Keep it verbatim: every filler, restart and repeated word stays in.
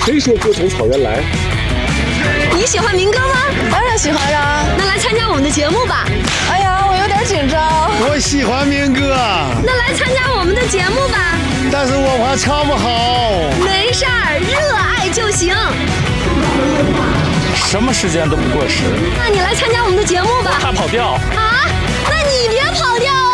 谁说哥从草原来？ 你喜欢民歌吗？ 当然喜欢啦。 那来参加我们的节目吧。 哎呀，我有点紧张。 我喜欢民歌。 那来参加我们的节目吧。 但是我怕唱不好。 没事儿，热爱就行。 什么时间都不过时。 那你来参加我们的节目吧。 怕跑调。 啊？那你别跑调。